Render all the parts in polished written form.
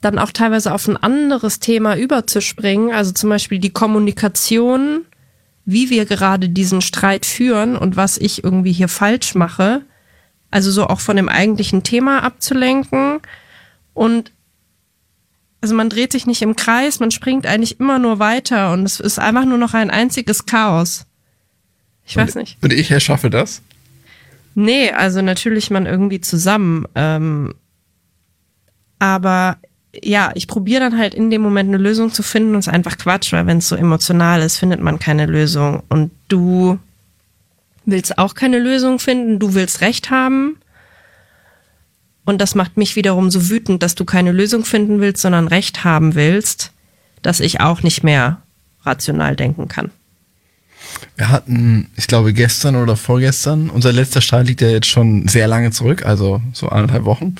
dann auch teilweise auf ein anderes Thema überzuspringen, also zum Beispiel die Kommunikation, wie wir gerade diesen Streit führen und was ich irgendwie hier falsch mache, also so auch von dem eigentlichen Thema abzulenken. Und also man dreht sich nicht im Kreis, man springt eigentlich immer nur weiter und es ist einfach nur noch ein einziges Chaos. Ich weiß nicht. Und ich erschaffe das? Nee, also natürlich man irgendwie zusammen. Aber ja, ich probiere dann halt in dem Moment eine Lösung zu finden und es ist einfach Quatsch, weil wenn es so emotional ist, findet man keine Lösung. Und du willst auch keine Lösung finden, du willst Recht haben. Und das macht mich wiederum so wütend, dass du keine Lösung finden willst, sondern Recht haben willst, dass ich auch nicht mehr rational denken kann. Wir hatten, ich glaube gestern oder vorgestern, unser letzter Streit liegt ja jetzt schon sehr lange zurück, also so 1,5 Wochen,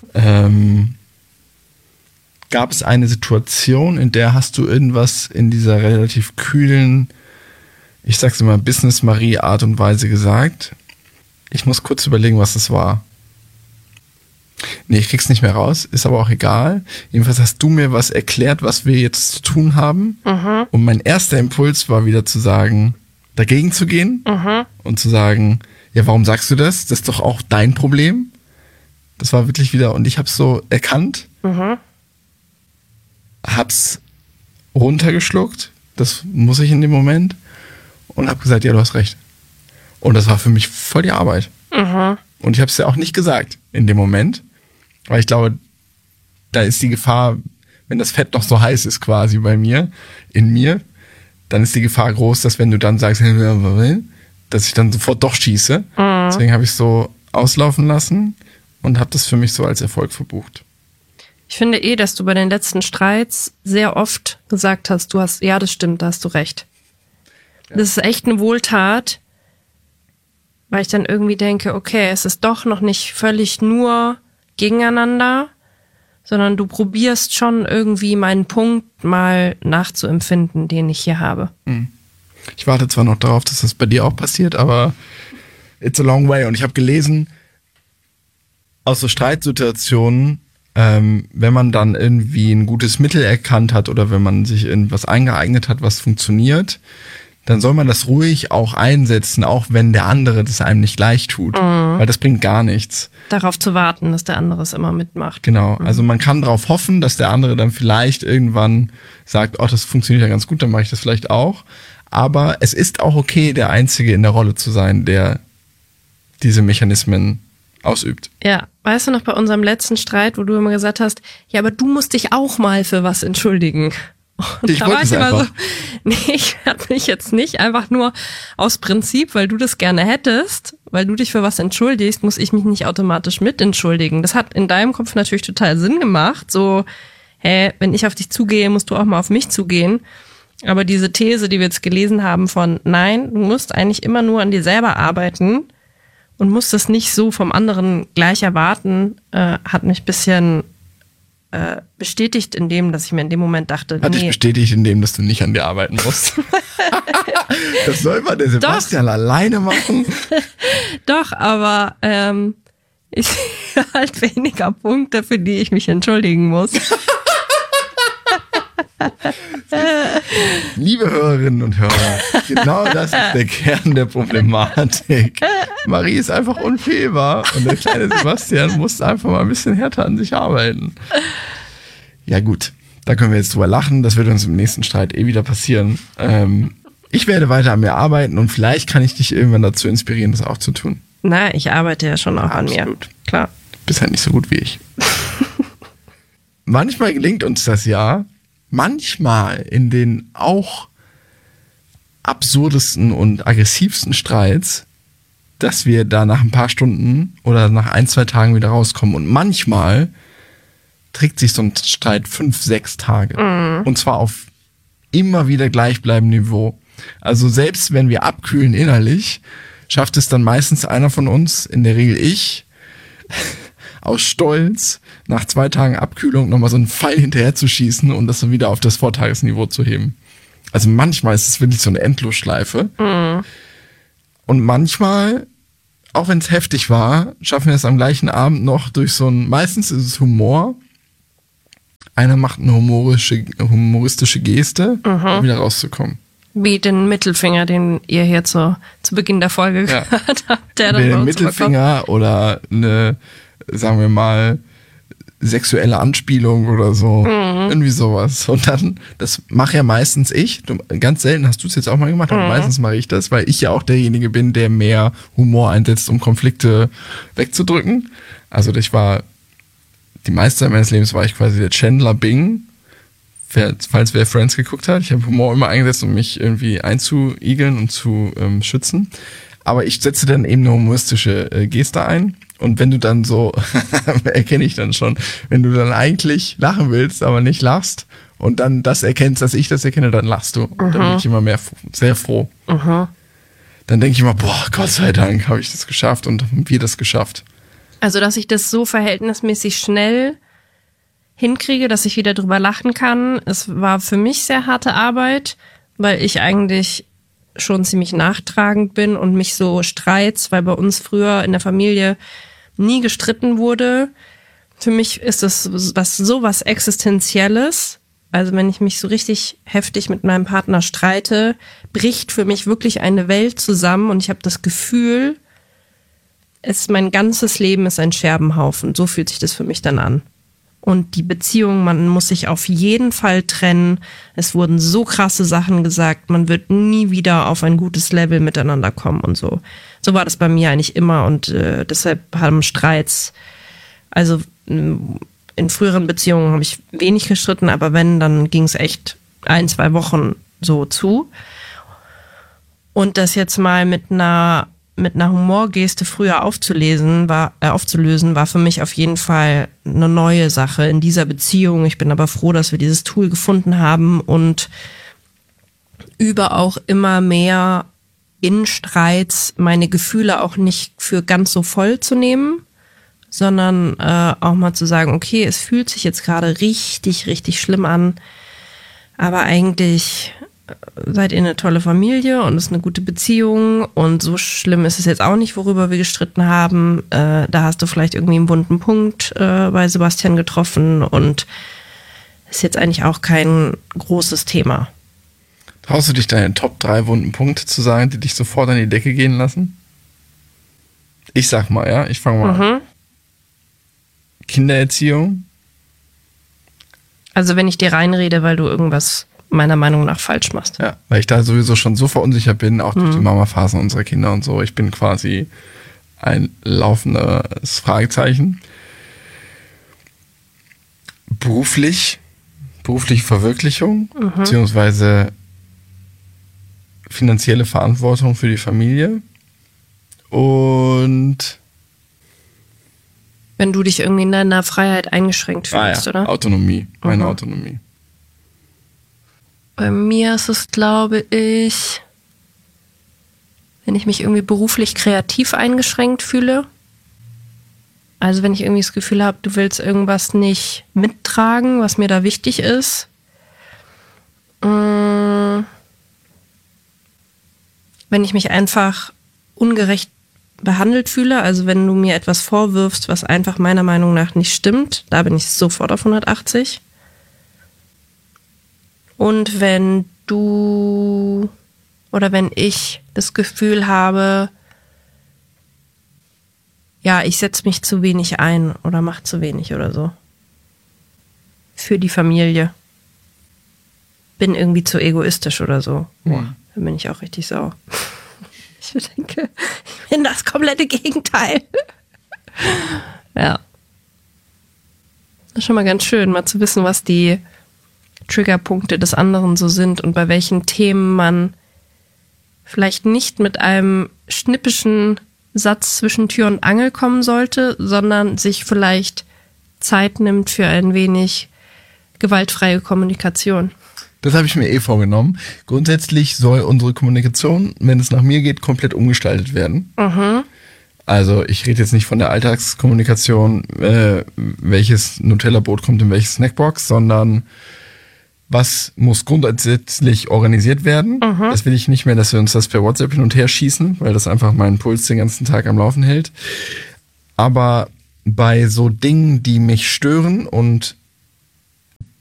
gab es eine Situation, in der hast du irgendwas in dieser relativ kühlen, ich sag's immer, Business-Marie-Art und Weise gesagt. Ich muss kurz überlegen, was es war. Nee, ich krieg's nicht mehr raus, ist aber auch egal. Jedenfalls hast du mir was erklärt, was wir jetzt zu tun haben. Mhm. Und mein erster Impuls war wieder zu sagen, dagegen zu gehen und zu sagen, ja, warum sagst du das? Das ist doch auch dein Problem. Das war wirklich wieder, und ich hab's so erkannt, hab's runtergeschluckt, das muss ich in dem Moment, und hab gesagt, ja, du hast recht. Und das war für mich voll die Arbeit. Und ich hab's ja auch nicht gesagt in dem Moment, weil ich glaube, da ist die Gefahr, wenn das Fett noch so heiß ist quasi bei mir, in mir, dann ist die Gefahr groß, dass wenn du dann sagst, dass ich dann sofort doch schieße. Deswegen habe ich es so auslaufen lassen und habe das für mich so als Erfolg verbucht. Ich finde dass du bei den letzten Streits sehr oft gesagt hast, ja, das stimmt, da hast du recht. Ja. Das ist echt eine Wohltat, weil ich dann irgendwie denke, okay, es ist doch noch nicht völlig nur gegeneinander, sondern du probierst schon irgendwie meinen Punkt mal nachzuempfinden, den ich hier habe. Ich warte zwar noch darauf, dass das bei dir auch passiert, aber it's a long way. Und ich habe gelesen, aus so Streitsituationen, wenn man dann irgendwie ein gutes Mittel erkannt hat oder wenn man sich irgendwas eingeeignet hat, was funktioniert, dann soll man das ruhig auch einsetzen, auch wenn der andere das einem nicht leicht tut. Weil das bringt gar nichts. Darauf zu warten, dass der andere es immer mitmacht. Genau, also man kann darauf hoffen, dass der andere dann vielleicht irgendwann sagt, oh, das funktioniert ja ganz gut, dann mache ich das vielleicht auch. Aber es ist auch okay, der Einzige in der Rolle zu sein, der diese Mechanismen ausübt. Ja, weißt du noch bei unserem letzten Streit, wo du immer gesagt hast, ja, aber du musst dich auch mal für was entschuldigen. Und ich wollte es einfach. So, nee, ich werde mich jetzt nicht einfach nur aus Prinzip, weil du das gerne hättest, weil du dich für was entschuldigst, muss ich mich nicht automatisch mit entschuldigen. Das hat in deinem Kopf natürlich total Sinn gemacht. So, wenn ich auf dich zugehe, musst du auch mal auf mich zugehen. Aber diese These, die wir jetzt gelesen haben von, nein, du musst eigentlich immer nur an dir selber arbeiten und musst das nicht so vom anderen gleich erwarten, hat mich ein bisschen bestätigt in dem, dass ich mir in dem Moment dachte, Hat dich bestätigt in dem, dass du nicht an dir arbeiten musst? Das soll mal der Sebastian alleine machen. Doch, aber ich sehe halt weniger Punkte, für die ich mich entschuldigen muss. Liebe Hörerinnen und Hörer, genau das ist der Kern der Problematik. Marie ist einfach unfehlbar und der kleine Sebastian muss einfach mal ein bisschen härter an sich arbeiten. Ja gut, da können wir jetzt drüber lachen, das wird uns im nächsten Streit wieder passieren. Ich werde weiter an mir arbeiten und vielleicht kann ich dich irgendwann dazu inspirieren, das auch zu tun. Na, ich arbeite ja schon auch an mir. Klar. Du bist halt nicht so gut wie ich. Manchmal gelingt uns das ja, manchmal in den auch absurdesten und aggressivsten Streits, dass wir da nach ein paar Stunden oder nach 1-2 Tagen wieder rauskommen. Und manchmal trägt sich so ein Streit 5-6 Tage. Und zwar auf immer wieder gleichbleibendem Niveau. Also selbst wenn wir abkühlen innerlich, schafft es dann meistens einer von uns, in der Regel ich, aus Stolz nach 2 Tagen Abkühlung nochmal so einen Pfeil hinterher zu schießen und das dann wieder auf das Vortagesniveau zu heben. Also manchmal ist es wirklich so eine Endlosschleife. Und manchmal, auch wenn es heftig war, schaffen wir es am gleichen Abend noch durch so ein, meistens ist es Humor, einer macht eine humoristische Geste, um wieder rauszukommen. Wie den Mittelfinger, den ihr hier zu Beginn der Folge gehört habt. Der dann Den Mittelfinger oder eine, sagen wir mal, sexuelle Anspielung oder so. Irgendwie sowas. Und dann, das mache ja meistens ich. Ganz selten hast du es jetzt auch mal gemacht, aber meistens mache ich das, weil ich ja auch derjenige bin, der mehr Humor einsetzt, um Konflikte wegzudrücken. Also die meiste Zeit meines Lebens war ich quasi der Chandler Bing. Falls wer Friends geguckt hat. Ich habe Humor immer eingesetzt, um mich irgendwie einzuigeln und zu schützen. Aber ich setze dann eben eine humoristische Geste ein. Und wenn du dann so, erkenne ich dann schon, wenn du dann eigentlich lachen willst, aber nicht lachst und dann das erkennst, dass ich das erkenne, dann lachst du. Und dann bin ich immer sehr froh. Dann denke ich immer, boah, Gott sei Dank habe ich das geschafft und haben wir das geschafft. Also, dass ich das so verhältnismäßig schnell hinkriege, dass ich wieder drüber lachen kann. Es war für mich sehr harte Arbeit, weil ich eigentlich schon ziemlich nachtragend bin und mich so Streits, weil bei uns früher in der Familie nie gestritten wurde. Für mich ist das sowas Existenzielles. Also wenn ich mich so richtig heftig mit meinem Partner streite, bricht für mich wirklich eine Welt zusammen und ich habe das Gefühl, mein ganzes Leben ist ein Scherbenhaufen. So fühlt sich das für mich dann an. Und die Beziehung, man muss sich auf jeden Fall trennen. Es wurden so krasse Sachen gesagt, man wird nie wieder auf ein gutes Level miteinander kommen und so. So war das bei mir eigentlich immer und deshalb haben Streits, also in früheren Beziehungen habe ich wenig gestritten, aber wenn, dann ging es echt 1-2 Wochen so zu. Und das jetzt mal mit einer Humorgeste früher aufzulösen, war für mich auf jeden Fall eine neue Sache in dieser Beziehung. Ich bin aber froh, dass wir dieses Tool gefunden haben und übe auch immer mehr in Streits meine Gefühle auch nicht für ganz so voll zu nehmen, sondern auch mal zu sagen, okay, es fühlt sich jetzt gerade richtig, richtig schlimm an, aber eigentlich seid ihr eine tolle Familie und es ist eine gute Beziehung und so schlimm ist es jetzt auch nicht, worüber wir gestritten haben. Da hast du vielleicht irgendwie einen wunden Punkt bei Sebastian getroffen und ist jetzt eigentlich auch kein großes Thema. Traust du dich deine Top 3 wunden Punkte zu sagen, die dich sofort an die Decke gehen lassen? Ich sag mal, ja, ich fange mal an. Kindererziehung. Also wenn ich dir reinrede, weil du irgendwas meiner Meinung nach falsch machst. Ja, weil ich da sowieso schon so verunsichert bin, auch durch die Mama-Phasen unserer Kinder und so. Ich bin quasi ein laufendes Fragezeichen. Berufliche Verwirklichung, beziehungsweise finanzielle Verantwortung für die Familie. Und wenn du dich irgendwie in deiner Freiheit eingeschränkt fühlst, oder? Autonomie, meine Autonomie. Bei mir ist es, glaube ich, wenn ich mich irgendwie beruflich kreativ eingeschränkt fühle. Also wenn ich irgendwie das Gefühl habe, du willst irgendwas nicht mittragen, was mir da wichtig ist. Wenn ich mich einfach ungerecht behandelt fühle, also wenn du mir etwas vorwirfst, was einfach meiner Meinung nach nicht stimmt, da bin ich sofort auf 180. Und wenn ich das Gefühl habe, ja, ich setze mich zu wenig ein oder mache zu wenig oder so. Für die Familie. Bin irgendwie zu egoistisch oder so. Dann bin ich auch richtig sauer. Ich denke, ich bin das komplette Gegenteil. Ja. Das ist schon mal ganz schön, mal zu wissen, was die Triggerpunkte des anderen so sind und bei welchen Themen man vielleicht nicht mit einem schnippischen Satz zwischen Tür und Angel kommen sollte, sondern sich vielleicht Zeit nimmt für ein wenig gewaltfreie Kommunikation. Das habe ich mir vorgenommen. Grundsätzlich soll unsere Kommunikation, wenn es nach mir geht, komplett umgestaltet werden. Also ich rede jetzt nicht von der Alltagskommunikation, welches Nutella-Brot kommt in welche Snackbox, sondern was muss grundsätzlich organisiert werden. Das will ich nicht mehr, dass wir uns das per WhatsApp hin und her schießen, weil das einfach meinen Puls den ganzen Tag am Laufen hält. Aber bei so Dingen, die mich stören und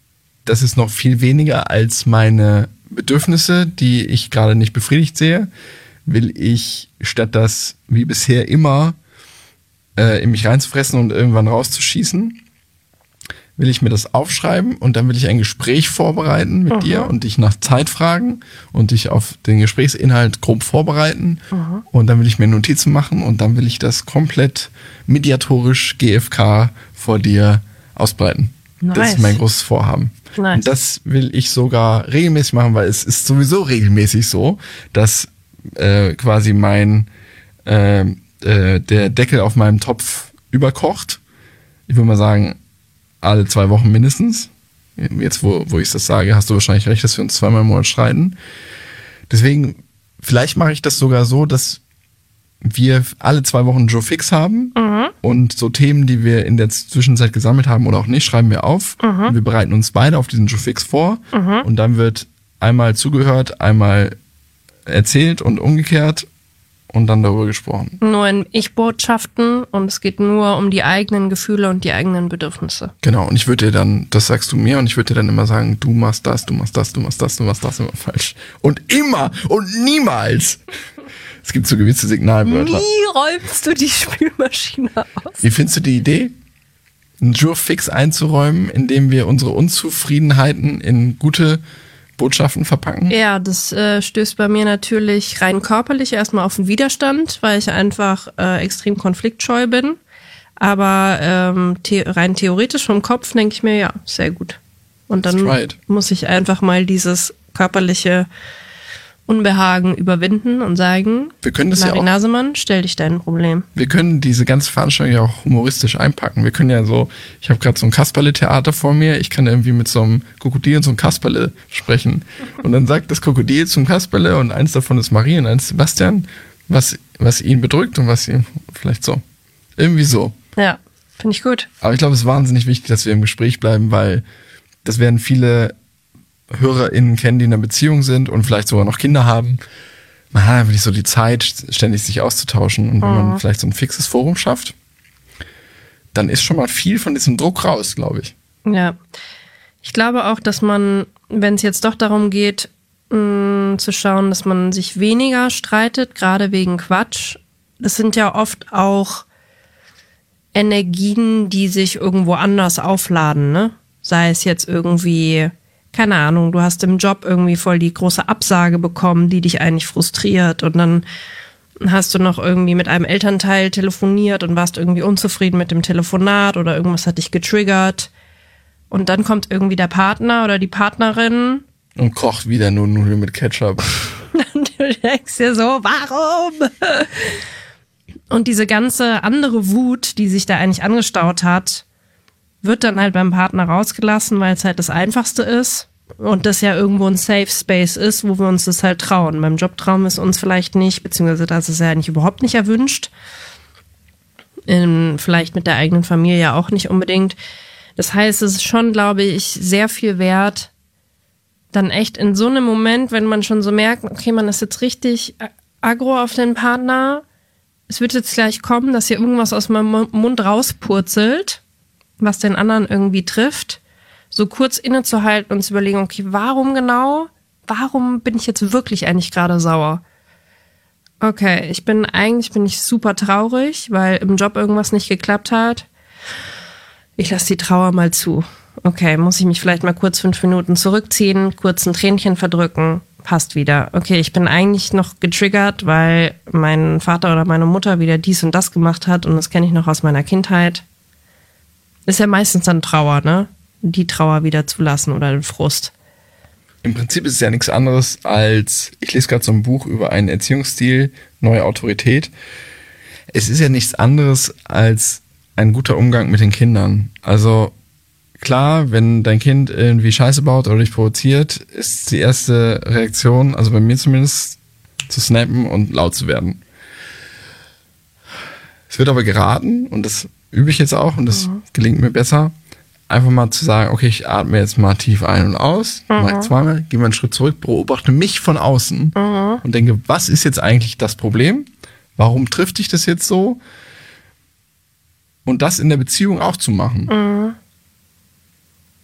das ist noch viel weniger als meine Bedürfnisse, die ich gerade nicht befriedigt sehe, will ich statt das wie bisher immer in mich reinzufressen und irgendwann rauszuschießen, will ich mir das aufschreiben und dann will ich ein Gespräch vorbereiten mit dir und dich nach Zeit fragen und dich auf den Gesprächsinhalt grob vorbereiten und dann will ich mir Notizen machen und dann will ich das komplett mediatorisch GFK vor dir ausbreiten. Nice. Das ist mein großes Vorhaben. Nice. Und das will ich sogar regelmäßig machen, weil es ist sowieso regelmäßig so, dass quasi der Deckel auf meinem Topf überkocht. Ich würde mal sagen, alle 2 Wochen mindestens. Jetzt, wo ich das sage, hast du wahrscheinlich recht, dass wir uns 2-mal im Monat streiten. Deswegen, vielleicht mache ich das sogar so, dass wir alle 2 Wochen Joe Fix haben und so Themen, die wir in der Zwischenzeit gesammelt haben oder auch nicht, schreiben wir auf. Und wir bereiten uns beide auf diesen Joe Fix vor und dann wird einmal zugehört, einmal erzählt und umgekehrt und dann darüber gesprochen. Nur in Ich-Botschaften und es geht nur um die eigenen Gefühle und die eigenen Bedürfnisse. Genau, und ich würde dir dann, das sagst du mir, und ich würde dir dann immer sagen, du machst das, du machst das, du machst das, du machst das immer falsch. Und immer und niemals. Es gibt so gewisse Signalwörter. Nie räumst du die Spülmaschine aus. Wie findest du die Idee, einen Joe Fix einzuräumen, indem wir unsere Unzufriedenheiten in gute Botschaften verpacken? Ja, das stößt bei mir natürlich rein körperlich erstmal auf den Widerstand, weil ich einfach extrem konfliktscheu bin. Aber rein theoretisch vom Kopf denke ich mir, ja, sehr gut. Und dann muss ich einfach mal dieses körperliche Unbehagen überwinden und sagen, wir können das Larry Nasemann, stell dich dein Problem. Wir können diese ganze Veranstaltung ja auch humoristisch einpacken. Wir können ja so, ich habe gerade so ein Kasperle-Theater vor mir, ich kann irgendwie mit so einem Krokodil und so einem Kasperle sprechen. Und dann sagt das Krokodil zum Kasperle und eins davon ist Marie und eins Sebastian, was ihn bedrückt und was ihn vielleicht so. Irgendwie so. Ja, finde ich gut. Aber ich glaube, es ist wahnsinnig wichtig, dass wir im Gespräch bleiben, weil das werden viele HörerInnen kennen, die in einer Beziehung sind und vielleicht sogar noch Kinder haben. Man hat einfach nicht so die Zeit, ständig sich auszutauschen. Und wenn man vielleicht so ein fixes Forum schafft, dann ist schon mal viel von diesem Druck raus, glaube ich. Ja. Ich glaube auch, dass man, wenn es jetzt doch darum geht, zu schauen, dass man sich weniger streitet, gerade wegen Quatsch. Das sind ja oft auch Energien, die sich irgendwo anders aufladen, ne? Sei es jetzt irgendwie, keine Ahnung, du hast im Job irgendwie voll die große Absage bekommen, die dich eigentlich frustriert und dann hast du noch irgendwie mit einem Elternteil telefoniert und warst irgendwie unzufrieden mit dem Telefonat oder irgendwas hat dich getriggert und dann kommt irgendwie der Partner oder die Partnerin und kocht wieder nur Nudeln mit Ketchup. Du denkst dir so, warum? Und diese ganze andere Wut, die sich da eigentlich angestaut hat, wird dann halt beim Partner rausgelassen, weil es halt das Einfachste ist und das ja irgendwo ein Safe Space ist, wo wir uns das halt trauen. Beim Job trauen wir es uns vielleicht nicht, beziehungsweise das ist ja eigentlich überhaupt nicht erwünscht. Vielleicht mit der eigenen Familie auch nicht unbedingt. Das heißt, es ist schon, glaube ich, sehr viel wert, dann echt in so einem Moment, wenn man schon so merkt, okay, man ist jetzt richtig aggro auf den Partner, es wird jetzt gleich kommen, dass hier irgendwas aus meinem Mund rauspurzelt, was den anderen irgendwie trifft, so kurz innezuhalten und zu überlegen, okay, warum bin ich jetzt wirklich eigentlich gerade sauer? Okay, bin ich super traurig, weil im Job irgendwas nicht geklappt hat. Ich lasse die Trauer mal zu. Okay, muss ich mich vielleicht mal kurz 5 Minuten zurückziehen, kurz ein Tränchen verdrücken, passt wieder. Okay, ich bin eigentlich noch getriggert, weil mein Vater oder meine Mutter wieder dies und das gemacht hat und das kenne ich noch aus meiner Kindheit. Ist ja meistens dann Trauer, ne? Die Trauer wieder zulassen oder den Frust. Im Prinzip ist es ja nichts anderes als, ich lese gerade so ein Buch über einen Erziehungsstil, neue Autorität. Es ist ja nichts anderes als ein guter Umgang mit den Kindern. Also klar, wenn dein Kind irgendwie Scheiße baut oder dich provoziert, ist die erste Reaktion, also bei mir zumindest, zu snappen und laut zu werden. Es wird aber geraten, und das übe ich jetzt auch, und das gelingt mir besser, einfach mal zu sagen, okay, ich atme jetzt mal tief ein und aus, mache ich zweimal, gehe mal einen Schritt zurück, beobachte mich von außen und denke, was ist jetzt eigentlich das Problem? Warum trifft dich das jetzt so? Und das in der Beziehung auch zu machen.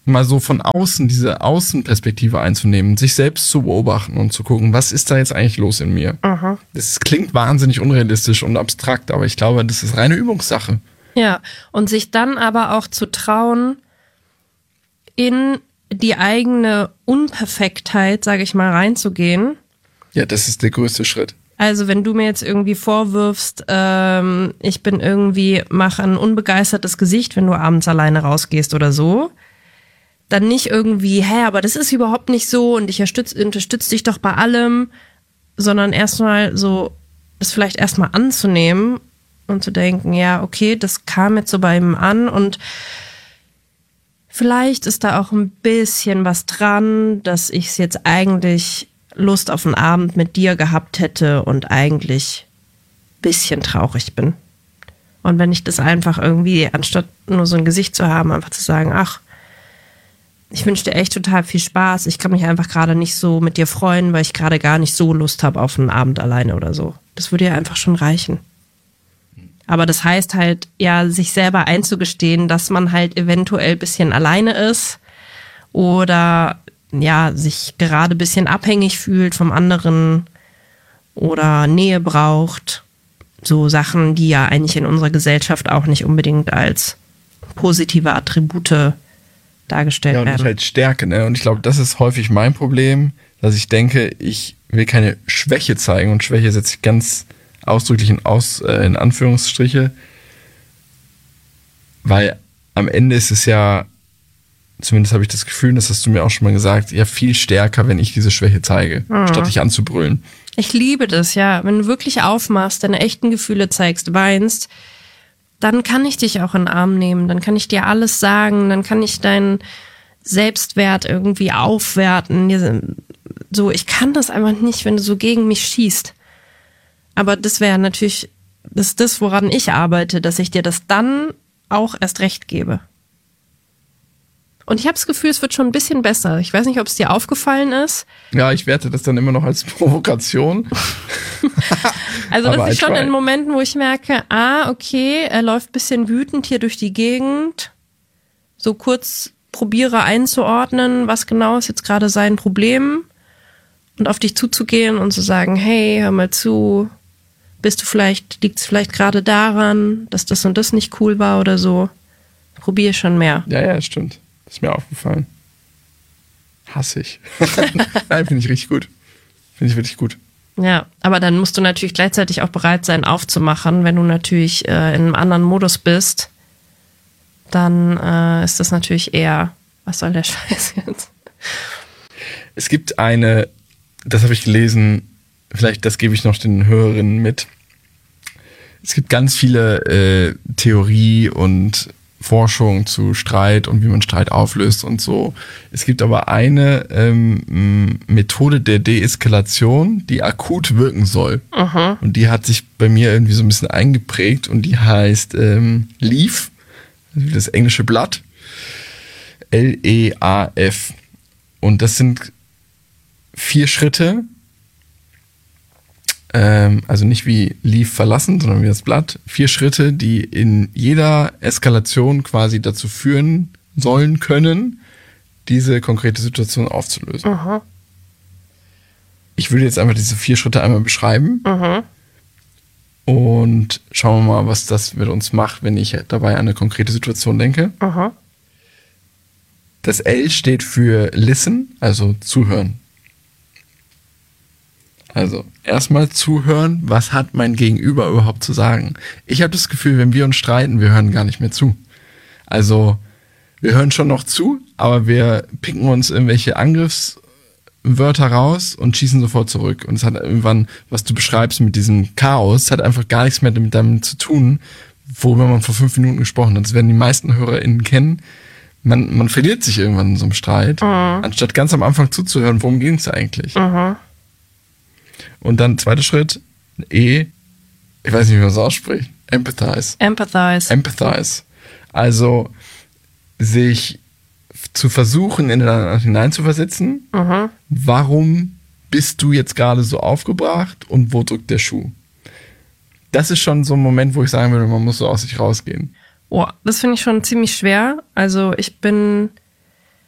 mal so von außen diese Außenperspektive einzunehmen, sich selbst zu beobachten und zu gucken, was ist da jetzt eigentlich los in mir? Das klingt wahnsinnig unrealistisch und abstrakt, aber ich glaube, das ist reine Übungssache. Ja, und sich dann aber auch zu trauen, in die eigene Unperfektheit, sage ich mal, reinzugehen. Ja, das ist der größte Schritt. Also wenn du mir jetzt irgendwie vorwirfst, ich bin irgendwie, mache ein unbegeistertes Gesicht, wenn du abends alleine rausgehst oder so, dann nicht irgendwie, aber das ist überhaupt nicht so und ich unterstütze dich doch bei allem, sondern erstmal so, das vielleicht erstmal anzunehmen und zu denken, ja, okay, das kam jetzt so bei ihm an und vielleicht ist da auch ein bisschen was dran, dass ich es jetzt eigentlich Lust auf einen Abend mit dir gehabt hätte und eigentlich ein bisschen traurig bin. Und wenn ich das einfach irgendwie, anstatt nur so ein Gesicht zu haben, einfach zu sagen, ach, ich wünsche dir echt total viel Spaß, ich kann mich einfach gerade nicht so mit dir freuen, weil ich gerade gar nicht so Lust habe auf einen Abend alleine oder so. Das würde ja einfach schon reichen. Aber das heißt halt, ja, sich selber einzugestehen, dass man halt eventuell ein bisschen alleine ist oder ja, sich gerade ein bisschen abhängig fühlt vom anderen oder Nähe braucht. So Sachen, die ja eigentlich in unserer Gesellschaft auch nicht unbedingt als positive Attribute dargestellt werden. Ja, und halt Stärke, ne? Und ich glaube, das ist häufig mein Problem, dass ich denke, ich will keine Schwäche zeigen und Schwäche setze ich ganz ausdrücklich in Anführungsstriche, weil am Ende ist es ja, zumindest habe ich das Gefühl, das hast du mir auch schon mal gesagt, ja viel stärker, wenn ich diese Schwäche zeige, statt dich anzubrüllen. Ich liebe das, ja. Wenn du wirklich aufmachst, deine echten Gefühle zeigst, weinst, dann kann ich dich auch in den Arm nehmen, dann kann ich dir alles sagen, dann kann ich deinen Selbstwert irgendwie aufwerten. So, ich kann das einfach nicht, wenn du so gegen mich schießt. Aber das wäre natürlich, das ist das, woran ich arbeite, dass ich dir das dann auch erst recht gebe. Und ich habe das Gefühl, es wird schon ein bisschen besser. Ich weiß nicht, ob es dir aufgefallen ist. Ja, ich werte das dann immer noch als Provokation. Also das ist schon in Momenten, wo ich merke, okay, er läuft ein bisschen wütend hier durch die Gegend. So kurz probiere einzuordnen, was genau ist jetzt gerade sein Problem. Und auf dich zuzugehen und zu sagen, hey, hör mal zu, liegt es vielleicht gerade daran, dass das und das nicht cool war oder so. Probier schon mehr. Ja, stimmt. Das ist mir aufgefallen. Hasse ich. Nein, finde ich richtig gut. Finde ich wirklich gut. Ja, aber dann musst du natürlich gleichzeitig auch bereit sein, aufzumachen. Wenn du natürlich in einem anderen Modus bist, dann ist das natürlich eher, was soll der Scheiß jetzt? Es gibt das habe ich gelesen, vielleicht das gebe ich noch den Hörerinnen mit. Es gibt ganz viele Theorie und Forschung zu Streit und wie man Streit auflöst und so. Es gibt aber eine Methode der Deeskalation, die akut wirken soll. Aha. Und die hat sich bei mir irgendwie so ein bisschen eingeprägt und die heißt LEAF, also das englische Blatt. LEAF. Und das sind 4 Schritte, also nicht wie Leave verlassen, sondern wie das Blatt. 4 Schritte, die in jeder Eskalation quasi dazu führen sollen können, diese konkrete Situation aufzulösen. Aha. Ich würde jetzt einfach diese 4 Schritte einmal beschreiben. Aha. Und schauen wir mal, was das mit uns macht, wenn ich dabei an eine konkrete Situation denke. Aha. Das L steht für Listen, also zuhören. Also erstmal zuhören, was hat mein Gegenüber überhaupt zu sagen. Ich habe das Gefühl, wenn wir uns streiten, wir hören gar nicht mehr zu. Also wir hören schon noch zu, aber wir picken uns irgendwelche Angriffswörter raus und schießen sofort zurück. Und es hat irgendwann, was du beschreibst mit diesem Chaos, hat einfach gar nichts mehr mit damit zu tun, worüber man vor 5 Minuten gesprochen hat. Das werden die meisten HörerInnen kennen. Man verliert sich irgendwann in so einem Streit, anstatt ganz am Anfang zuzuhören, worum ging es eigentlich. Und dann zweiter Schritt, E, ich weiß nicht, wie man es ausspricht, Empathize. Also sich zu versuchen, in den anderen hineinzuversetzen, warum bist du jetzt gerade so aufgebracht und wo drückt der Schuh? Das ist schon so ein Moment, wo ich sagen würde, man muss so aus sich rausgehen. Oh, das finde ich schon ziemlich schwer. Also ich bin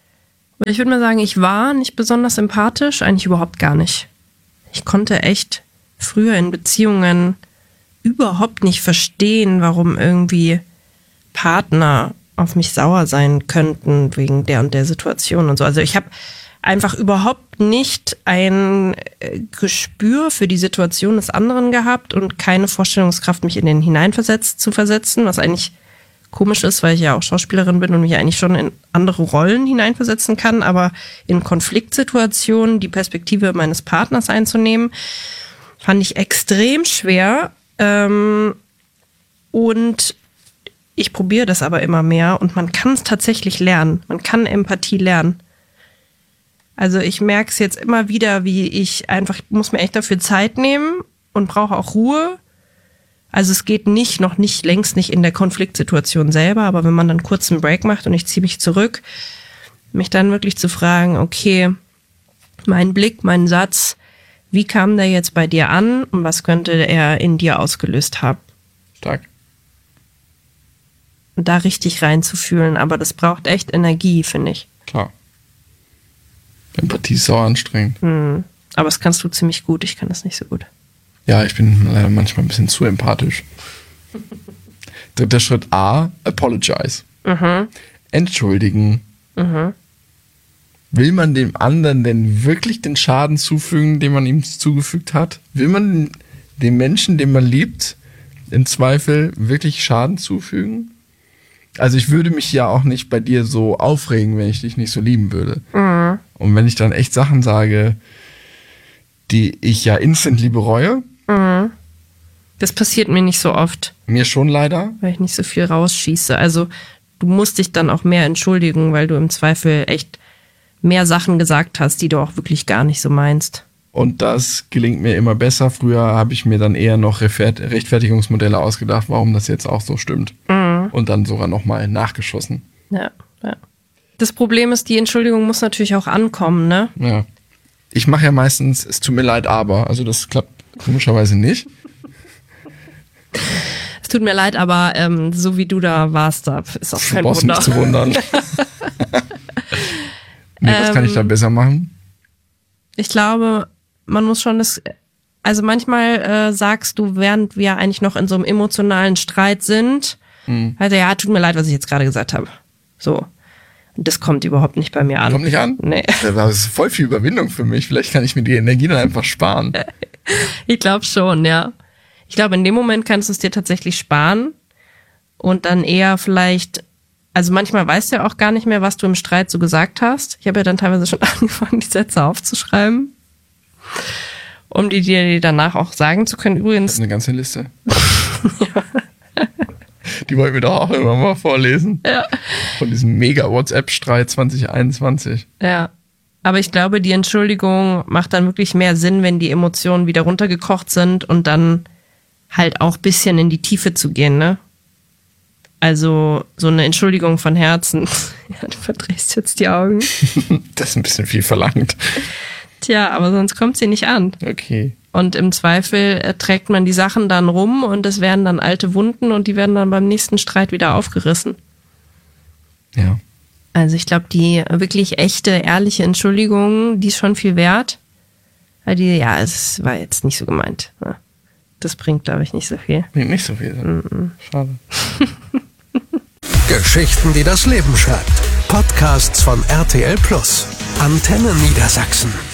Ich würde mal sagen, ich war nicht besonders empathisch, eigentlich überhaupt gar nicht. Ich konnte echt früher in Beziehungen überhaupt nicht verstehen, warum irgendwie Partner auf mich sauer sein könnten wegen der und der Situation und so. Also ich habe einfach überhaupt nicht ein Gespür für die Situation des anderen gehabt und keine Vorstellungskraft, mich in den zu versetzen, was eigentlich komisch ist, weil ich ja auch Schauspielerin bin und mich eigentlich schon in andere Rollen hineinversetzen kann, aber in Konfliktsituationen die Perspektive meines Partners einzunehmen, fand ich extrem schwer. Und ich probiere das aber immer mehr und man kann es tatsächlich lernen. Man kann Empathie lernen. Also ich merke es jetzt immer wieder, wie ich muss mir echt dafür Zeit nehmen und brauche auch Ruhe. Also es geht längst nicht in der Konfliktsituation selber, aber wenn man dann kurz einen Break macht und ich ziehe mich zurück, mich dann wirklich zu fragen, okay, mein Blick, mein Satz, wie kam der jetzt bei dir an und was könnte er in dir ausgelöst haben? Stark. Und da richtig reinzufühlen, aber das braucht echt Energie, finde ich. Klar. Empathie ist sau anstrengend. Aber das kannst du ziemlich gut, ich kann das nicht so gut. Ja, ich bin leider manchmal ein bisschen zu empathisch. Dritter Schritt A, apologize. Entschuldigen. Will man dem anderen denn wirklich den Schaden zufügen, den man ihm zugefügt hat? Will man dem Menschen, den man liebt, im Zweifel wirklich Schaden zufügen? Also ich würde mich ja auch nicht bei dir so aufregen, wenn ich dich nicht so lieben würde. Und wenn ich dann echt Sachen sage, die ich ja instantly bereue. Das passiert mir nicht so oft. Mir schon leider. Weil ich nicht so viel rausschieße. Also du musst dich dann auch mehr entschuldigen, weil du im Zweifel echt mehr Sachen gesagt hast, die du auch wirklich gar nicht so meinst. Und das gelingt mir immer besser. Früher habe ich mir dann eher noch Rechtfertigungsmodelle ausgedacht, warum das jetzt auch so stimmt. Und dann sogar nochmal nachgeschossen. Ja. Das Problem ist, die Entschuldigung muss natürlich auch ankommen, ne? Ja. Ich mache ja meistens, es tut mir leid, aber. Also das klappt komischerweise nicht. Es tut mir leid, aber so wie du da warst, da ist auch kein Wunder. Du brauchst nicht zu wundern. Was kann ich da besser machen? Ich glaube, man muss schon also manchmal sagst du, während wir eigentlich noch in so einem emotionalen Streit sind, also ja, tut mir leid, was ich jetzt gerade gesagt habe. So. Und das kommt überhaupt nicht bei mir an. Kommt nicht an? Nee. Das ist voll viel Überwindung für mich. Vielleicht kann ich mir die Energie dann einfach sparen. Ich glaube schon, ja. Ich glaube, in dem Moment kannst du es dir tatsächlich sparen und dann eher vielleicht, also manchmal weißt du ja auch gar nicht mehr, was du im Streit so gesagt hast. Ich habe ja dann teilweise schon angefangen, die Sätze aufzuschreiben, um die dir danach auch sagen zu können. Übrigens. Das ist eine ganze Liste. Ja. Die wollten wir doch auch immer mal vorlesen. Ja. Von diesem Mega-WhatsApp-Streit 2021. Ja. Aber ich glaube, die Entschuldigung macht dann wirklich mehr Sinn, wenn die Emotionen wieder runtergekocht sind und dann halt auch ein bisschen in die Tiefe zu gehen, ne? Also so eine Entschuldigung von Herzen. Ja, du verdrehst jetzt die Augen. Das ist ein bisschen viel verlangt. Tja, aber sonst kommt sie nicht an. Okay. Und im Zweifel trägt man die Sachen dann rum und es werden dann alte Wunden und die werden dann beim nächsten Streit wieder aufgerissen. Ja. Also ich glaube, die wirklich echte, ehrliche Entschuldigung, die ist schon viel wert. Weil es war jetzt nicht so gemeint. Das bringt, glaube ich, nicht so viel. Bringt nicht so viel. Schade. Geschichten, die das Leben schreibt. Podcasts von RTL+. Antenne Niedersachsen.